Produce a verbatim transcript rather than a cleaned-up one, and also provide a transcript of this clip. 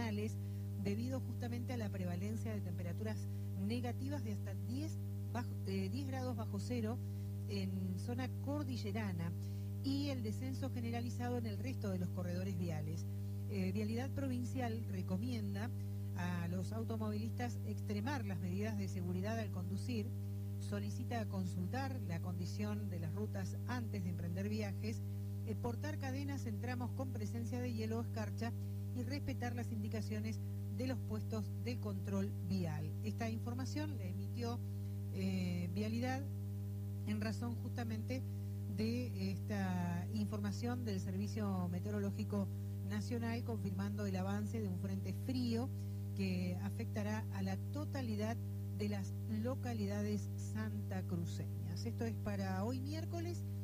generales debido justamente a la prevalencia de temperaturas negativas de hasta diez, bajo, eh, diez grados bajo cero en zona cordillerana y el descenso generalizado en el resto de los corredores viales. Eh, Vialidad Provincial recomienda a los automovilistas extremar las medidas de seguridad al conducir, solicita consultar la condición de las rutas antes de emprender viajes, eh, portar cadenas en tramos con presencia de hielo o escarcha y respetar las indicaciones de los puestos de control vial. Esta información la emitió eh, Vialidad en razón justamente de esta información del Servicio Meteorológico Nacional, confirmando el avance de un frente frío que afectará a la totalidad de las localidades santacruceñas. Esto es para hoy miércoles